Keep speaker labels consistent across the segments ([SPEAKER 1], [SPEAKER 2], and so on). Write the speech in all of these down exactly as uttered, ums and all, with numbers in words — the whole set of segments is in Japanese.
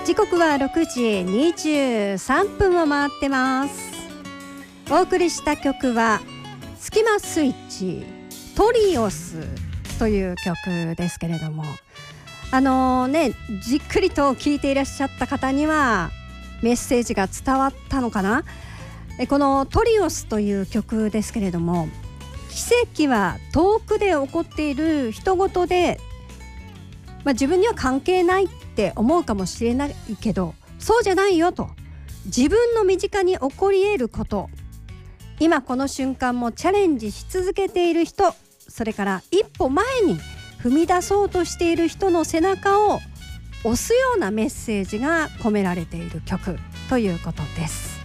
[SPEAKER 1] 時刻はろくじにじゅうさんぷんを回ってます。お送りした曲はスキマスイッチトリオスという曲ですけれども、あのねじっくりと聴いていらっしゃった方にはメッセージが伝わったのかな。このトリオスという曲ですけれども、奇跡は遠くで起こっている人事で、まあ、自分には関係ないって思うかもしれないけど、そうじゃないよと。自分の身近に起こり得ること、今この瞬間もチャレンジし続けている人、それから一歩前に踏み出そうとしている人の背中を押すようなメッセージが込められている曲ということです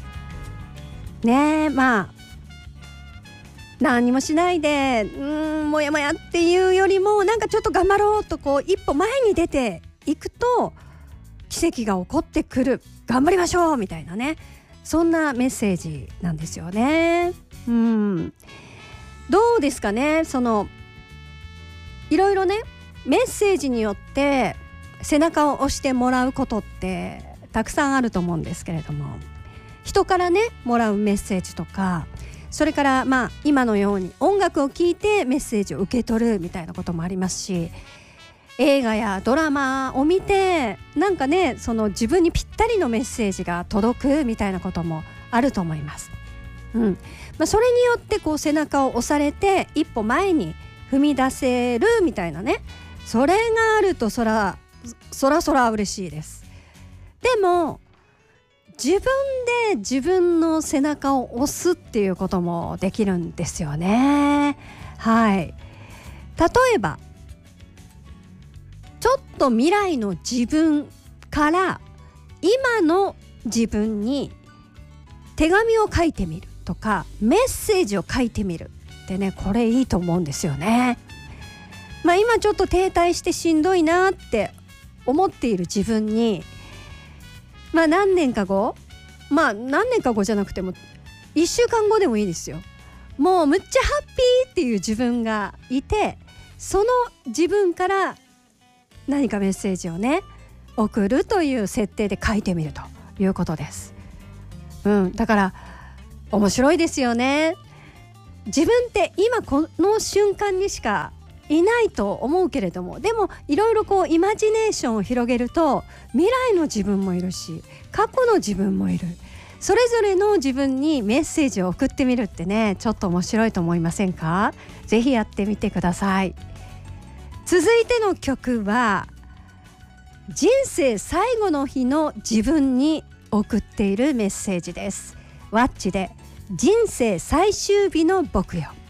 [SPEAKER 1] ね。えまあ何にもしないでうーんもやもやっていうよりも、なんかちょっと頑張ろうとこう一歩前に出ていくと奇跡が起こってくる、頑張りましょうみたいなね、そんなメッセージなんですよね。うんどうですかね。そのいろいろねメッセージによって背中を押してもらうことってたくさんあると思うんですけれども、人からねもらうメッセージとか、それからまあ今のように音楽を聴いてメッセージを受け取るみたいなこともありますし、映画やドラマを見てなんかねその自分にぴったりのメッセージが届くみたいなこともあると思います。うんまあ、それによってこう背中を押されて一歩前に踏み出せるみたいなね、それがあるとそらそらそら嬉しいです。でも自分で自分の背中を押すっていうこともできるんですよね。はい。例えばちょっと未来の自分から今の自分に手紙を書いてみるとか、メッセージを書いてみるってね、これいいと思うんですよね。まあ今ちょっと停滞してしんどいなって思っている自分に、まあ何年か後、まあ何年か後じゃなくてもいっしゅうかんごでもいいですよ。もうむっちゃハッピーっていう自分がいて、その自分から何かメッセージをね送るという設定で書いてみるということです。うん、だから面白いですよね。自分って今この瞬間にしかいないと思うけれども、でもいろいろこうイマジネーションを広げると未来の自分もいるし過去の自分もいる。それぞれの自分にメッセージを送ってみるってね、ちょっと面白いと思いませんか？ぜひやってみてください。続いての曲は人生最後の日の自分に送っているメッセージです。ワッチで人生最終日の僕よ。